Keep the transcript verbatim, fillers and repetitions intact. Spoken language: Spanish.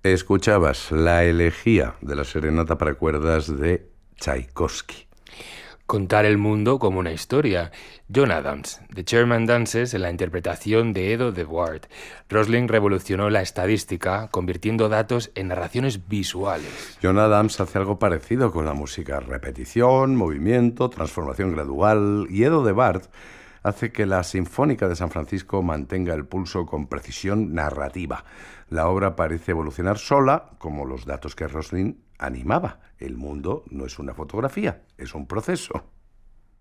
Escuchabas la elegía de la serenata para cuerdas de Tchaikovsky. Contar el mundo como una historia. John Adams, The Chairman Dances, en la interpretación de Edo de Ward. Rosling revolucionó la estadística, convirtiendo datos en narraciones visuales. John Adams hace algo parecido con la música: repetición, movimiento, transformación gradual. Y Edo de Ward hace que la Sinfónica de San Francisco mantenga el pulso con precisión narrativa. La obra parece evolucionar sola, como los datos que Rosling animaba. El mundo no es una fotografía, es un proceso.